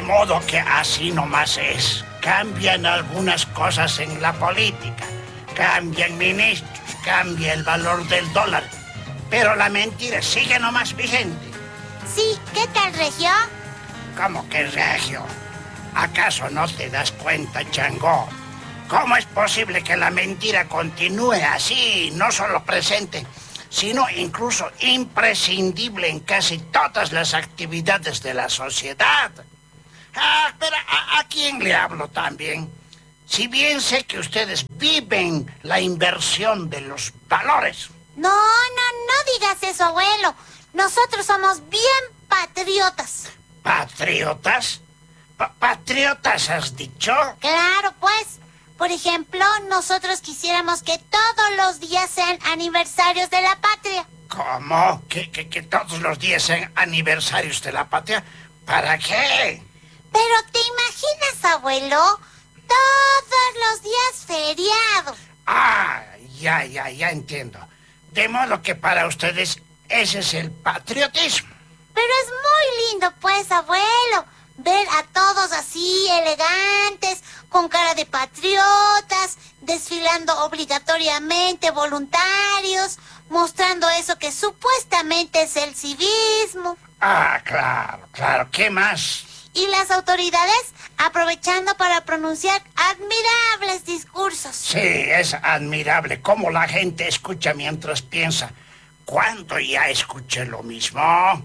modo que así nomás es. Cambian algunas cosas en la política. Cambian ministros, cambia el valor del dólar. Pero la mentira sigue nomás vigente. Sí, ¿qué tal, Regio? ¿Cómo que Regio? ¿Acaso no te das cuenta, Changó? ¿Cómo es posible que la mentira continúe así, no solo presente, sino incluso imprescindible en casi todas las actividades de la sociedad? Pero ¿a quién le hablo también? Si bien sé que ustedes viven la inversión de los valores. No digas eso, abuelo. Nosotros somos bien patriotas. ¿Patriotas? ¿Patriotas has dicho? Claro, pues. Por ejemplo, nosotros quisiéramos que todos los días sean aniversarios de la patria. ¿Cómo? ¿Que todos los días sean aniversarios de la patria? ¿Para qué? Pero ¿te imaginas, abuelo? Todos los días feriados. Ah, ya entiendo. De modo que para ustedes ese es el patriotismo. Pero es muy lindo, pues, abuelo, ver a todos así, elegantes, con cara de patriotas, desfilando obligatoriamente, voluntarios, mostrando eso que supuestamente es el civismo. Ah, claro. ¿Qué más? Y las autoridades aprovechando para pronunciar admirables discursos. Sí, es admirable cómo la gente escucha mientras piensa. ¿Cuándo ya escuché lo mismo?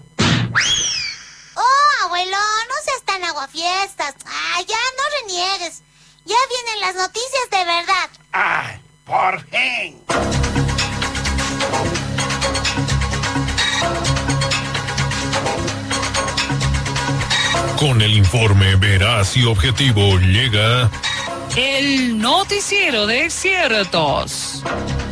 Oh, abuelo, no seas tan aguafiestas. Ya no reniegues. Ya vienen las noticias de verdad. ¡Ay, por fin! Con el informe veraz y objetivo llega el noticiero de ciertos.